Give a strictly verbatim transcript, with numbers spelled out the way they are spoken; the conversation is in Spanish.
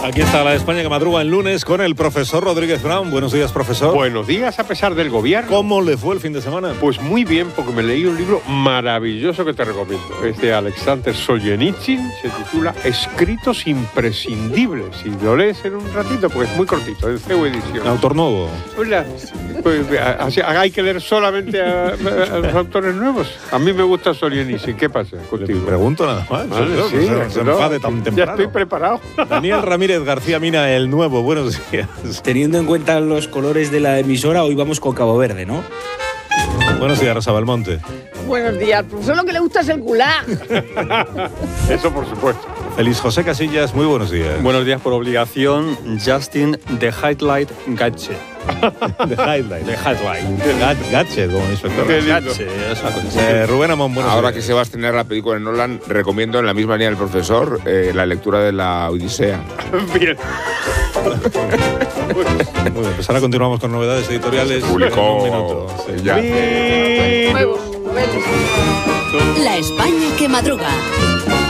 Aquí está la España que madruga el lunes con el profesor Rodríguez Brown. Buenos días, profesor. Buenos días, a pesar del gobierno. ¿Cómo le fue el fin de semana? Pues muy bien, porque me leí un libro maravilloso que te recomiendo. Es de Alexander Solzhenitsyn, se titula Escritos imprescindibles. Y lo lees en un ratito, porque es muy cortito, en C E U Edición. Autor nuevo. Hola. Pues, así, hay que leer solamente a, a los autores nuevos. A mí me gusta Solzhenitsyn. ¿Qué pasa contigo? Le pregunto nada más. Vale, no, sí, no, se, se no, enfade tan temprano. Ya estoy preparado. Daniel Ramírez García Mina, el nuevo. Buenos días. Teniendo en cuenta los colores de la emisora, hoy vamos con Cabo Verde, ¿no? Buenos días, Rosa Belmonte. Buenos días, al profesor lo que le gusta es el gulag. Eso por supuesto. Feliz José Casillas, muy buenos días. Buenos días por obligación, Justin The Highlight Gatche. The Highlight. The Highlight. Gat- Gatche, como inspector. Qué lindo. Gatche, es una cosa. Eh, Rubén Amón, buenos Ahora días. que se va a estrenar la película de Nolan, recomiendo en la misma línea del profesor eh, la lectura de la Odisea. Bien. Muy bien, pues ahora continuamos con novedades editoriales. Publicó En un minuto. Sí. ya. Nuevos noveles. La España que madruga.